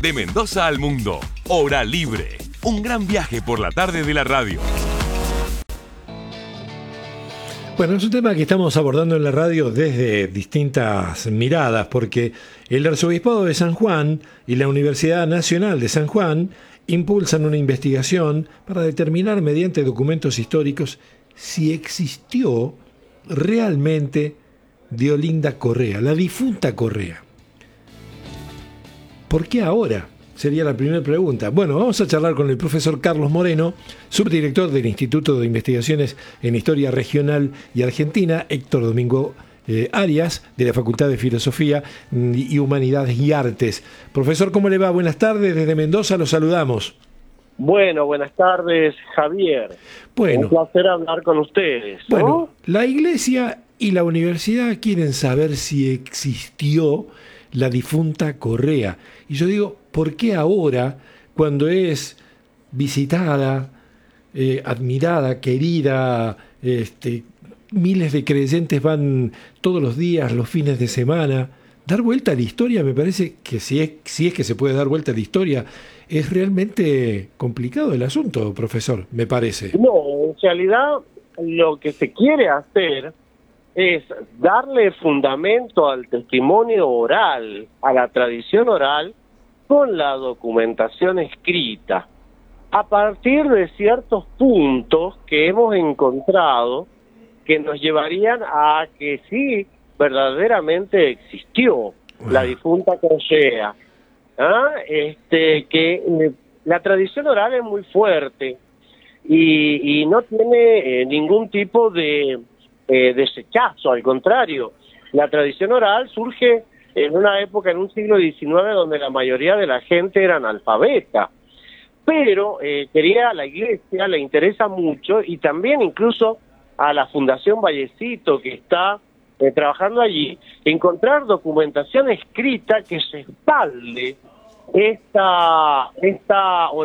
De Mendoza al mundo, Hora Libre. Un gran viaje por la tarde de la radio. Bueno, es un tema que estamos abordando en la radio desde distintas miradas, porque el Arzobispado de San Juan y la Universidad Nacional de San Juan impulsan una investigación para determinar mediante documentos históricos si existió realmente Diolinda Correa, la difunta Correa. ¿Por qué ahora? Sería la primera pregunta. Bueno, vamos a charlar con el profesor Carlos Moreno, subdirector del Instituto de Investigaciones en Historia Regional y Argentina, Héctor Domingo Arias, de la Facultad de Filosofía y Humanidades y Artes. Profesor, ¿cómo le va? Buenas tardes, desde Mendoza los saludamos. Bueno, buenas tardes, Javier. Bueno, un placer hablar con ustedes, ¿no? Bueno, la Iglesia y la Universidad quieren saber si existió la difunta Correa. Y yo digo, ¿por qué ahora, cuando es visitada, admirada, querida, miles de creyentes van todos los días, los fines de semana? Dar vuelta a la historia, me parece que si es que se puede dar vuelta a la historia, es realmente complicado el asunto, profesor, me parece. No, en realidad lo que se quiere hacer es darle fundamento al testimonio oral, a la tradición oral, con la documentación escrita, a partir de ciertos puntos que hemos encontrado que nos llevarían a que sí, verdaderamente existió la difunta Correa. La tradición oral es muy fuerte y no tiene ningún tipo de desechazo, al contrario. La tradición oral surge en una época, en un siglo XIX, donde la mayoría de la gente era analfabeta, pero a la Iglesia le interesa mucho, y también incluso a la Fundación Vallecito, que está trabajando allí, encontrar documentación escrita que respalde esta